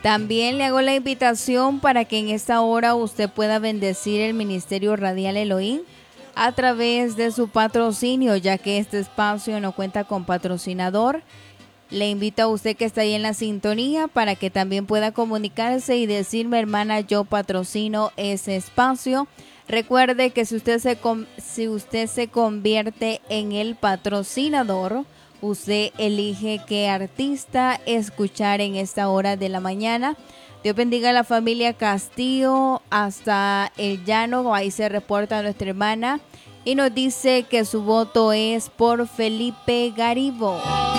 También le hago la invitación para que en esta hora usted pueda bendecir el Ministerio Radial Elohim a través de su patrocinio, ya que este espacio no cuenta con patrocinador. Le invito a usted que está ahí en la sintonía para que también pueda comunicarse y decirme, hermana, yo patrocino ese espacio. Recuerde que si usted se convierte en el patrocinador, usted elige qué artista escuchar en esta hora de la mañana. Dios bendiga a la familia Castillo hasta el Llano. Ahí se reporta nuestra hermana y nos dice que su voto es por Felipe Garibo.